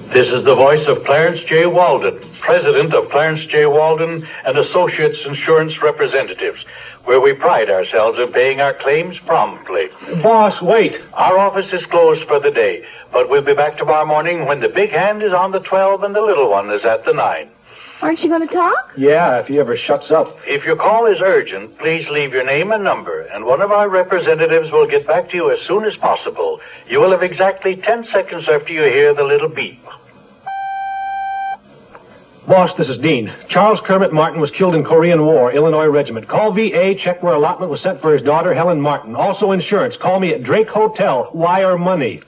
This is the voice of Clarence J. Walden, president of Clarence J. Walden and Associates Insurance Representatives, where we pride ourselves in paying our claims promptly. Boss, wait. Our office is closed for the day, but we'll be back tomorrow morning when the big hand is on the 12 and the little one is at the 9. Aren't you going to talk? Yeah, if he ever shuts up. If your call is urgent, please leave your name and number, and one of our representatives will get back to you as soon as possible. You will have exactly 10 seconds after you hear the little beep. Boss, this is Dean. Charles Kermit Martin was killed in Korean War, Illinois Regiment. Call VA, check where allotment was sent for his daughter, Helen Martin. Also insurance. Call me at Drake Hotel. Wire money.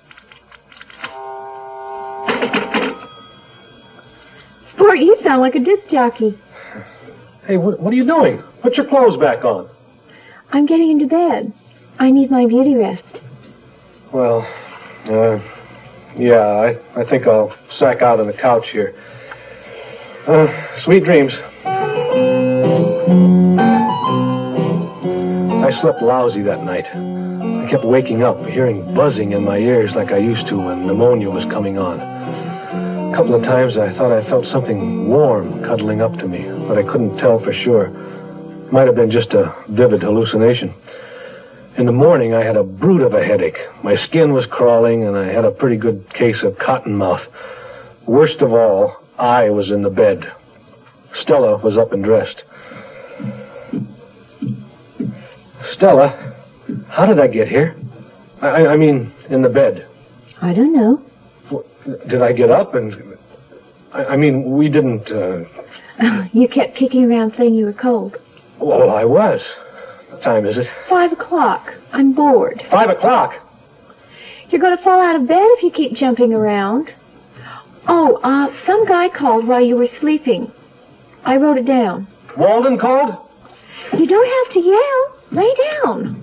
Sport, you sound like a disc jockey. Hey, what are you doing? Put your clothes back on. I'm getting into bed. I need my beauty rest. Well, yeah, I think I'll sack out on the couch here. Sweet dreams. I slept lousy that night. I kept waking up, hearing buzzing in my ears like I used to when pneumonia was coming on. A couple of times I thought I felt something warm cuddling up to me, but I couldn't tell for sure. Might have been just a vivid hallucination. In the morning, I had a brute of a headache. My skin was crawling, and I had a pretty good case of cottonmouth. Worst of all, I was in the bed. Stella was up and dressed. Stella, how did I get here? I mean, in the bed. I don't know. Did I get up and... I mean, we didn't... You kept kicking around saying you were cold. Well, I was. What time is it? 5 o'clock. I'm bored. 5 o'clock? You're going to fall out of bed if you keep jumping around. Oh, some guy called while you were sleeping. I wrote it down. Walden called? You don't have to yell. Lay down.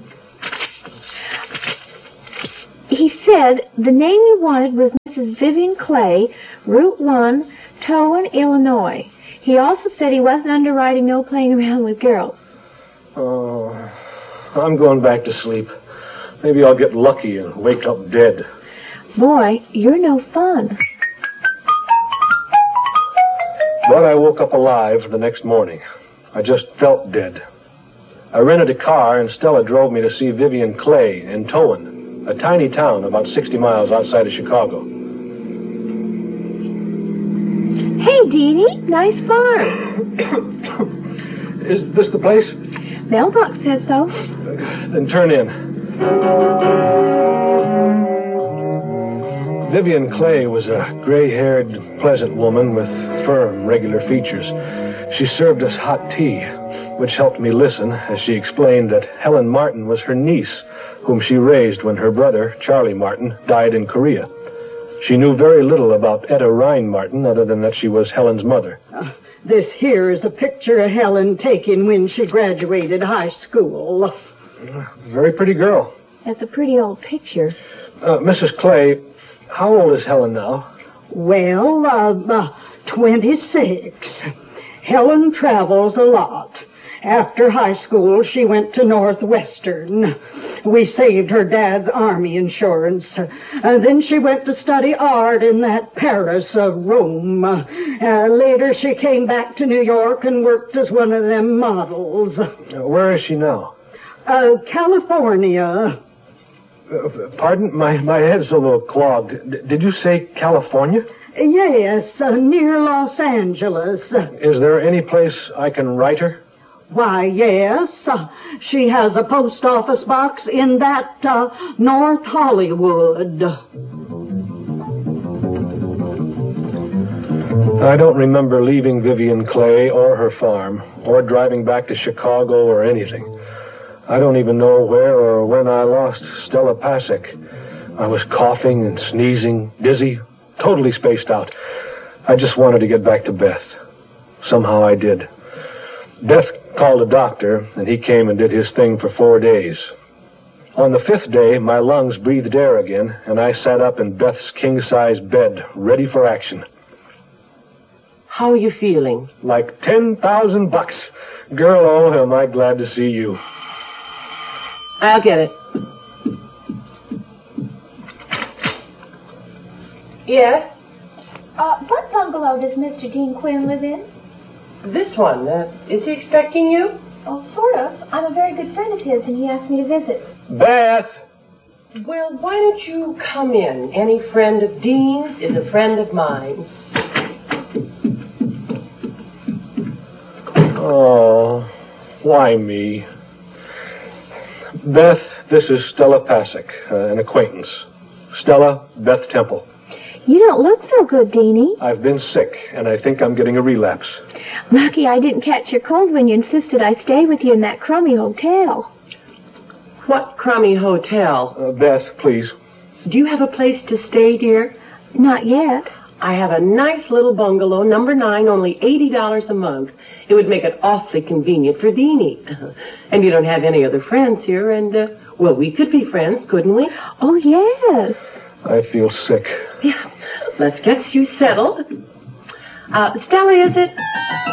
He said the name you wanted was Mrs. Vivian Clay, Route 1, Towan, Illinois. He also said he wasn't underwriting no playing around with girls. Oh, I'm going back to sleep. Maybe I'll get lucky and wake up dead. Boy, you're no fun. But I woke up alive the next morning. I just felt dead. I rented a car, and Stella drove me to see Vivian Clay in Towan, a tiny town about 60 miles outside of Chicago. Hey, Deanie, nice farm. Is this the place? Mailbox says so. Then turn in. Vivian Clay was a gray-haired, pleasant woman with firm, regular features. She served us hot tea, which helped me listen as she explained that Helen Martin was her niece, whom she raised when her brother, Charlie Martin, died in Korea. She knew very little about Etta Rhine Martin other than that she was Helen's mother. This here is a picture of Helen taken when she graduated high school. Very pretty girl. That's a pretty old picture. Mrs. Clay, how old is Helen now? Well, 26. Helen travels a lot. After high school, she went to Northwestern. We saved her dad's army insurance. Then she went to study art in that Paris of Rome. Later, she came back to New York and worked as one of them models. Where is she now? California. Pardon? My head's a little clogged. Did you say California? Yes, near Los Angeles. Is there any place I can write her? Why, yes. She has a post office box in that North Hollywood. I don't remember leaving Vivian Clay or her farm, or driving back to Chicago or anything. I don't even know where or when I lost Stella Pasek. I was coughing and sneezing, dizzy, totally spaced out. I just wanted to get back to Beth. Somehow I did. Beth called a doctor, and he came and did his thing for 4 days. On the 5th day, my lungs breathed air again, and I sat up in Beth's king-size bed, ready for action. How are you feeling? Like $10,000. Girl, oh, am I glad to see you. I'll get it. Yes? What bungalow does Mr. Dean Quinn live in? This one, is he expecting you? Oh, sort of. I'm a very good friend of his, and he asked me to visit. Beth! Well, why don't you come in? Any friend of Dean's is a friend of mine. Oh, why me? Beth, this is Stella Pasick, an acquaintance. Stella, Beth Temple. You don't look so good, Deanie. I've been sick, and I think I'm getting a relapse. Lucky I didn't catch your cold when you insisted I stay with you in that crummy hotel. What crummy hotel? Beth, please. Do you have a place to stay, dear? Not yet. I have a nice little bungalow, number 9, only $80 a month. It would make it awfully convenient for Deanie. And you don't have any other friends here, and, well, we could be friends, couldn't we? Oh, yes. I feel sick. Yeah. Let's get you settled. Stella, is it?